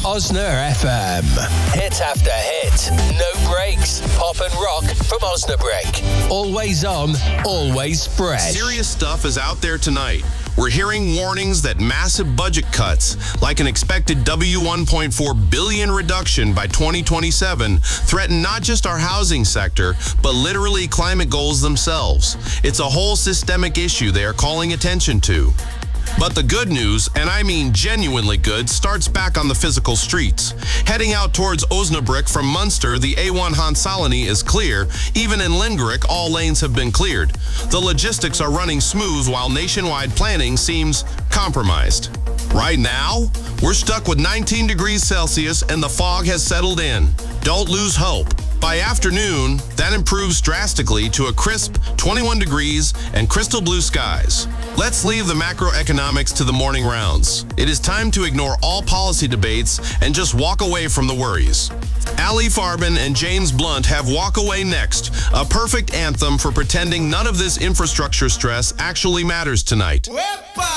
Osna FM. Hit after hit. No breaks. Pop and rock from Osnabrück. Always on, always fresh. Serious stuff is out there tonight. We're hearing warnings that massive budget cuts, like an expected W1.4 billion reduction by 2027, threaten not just our housing sector, but literally climate goals themselves. It's a whole systemic issue they are calling attention to. But the good news, and I mean genuinely good, starts back on the physical streets. Heading out towards Osnabrück from Munster, the A1 Hansalini is clear. Even in Lindgerick, all lanes have been cleared. The logistics are running smooth while nationwide planning seems compromised. Right now, we're stuck with 19 degrees Celsius and the fog has settled in. Don't lose hope. By afternoon, that improves drastically to a crisp 21 degrees and crystal blue skies. Let's leave the macroeconomics to the morning rounds. It is time to ignore all policy debates and just walk away from the worries. Ali Farben and James Blunt have Walk Away Next, a perfect anthem for pretending none of this infrastructure stress actually matters tonight. Wepa!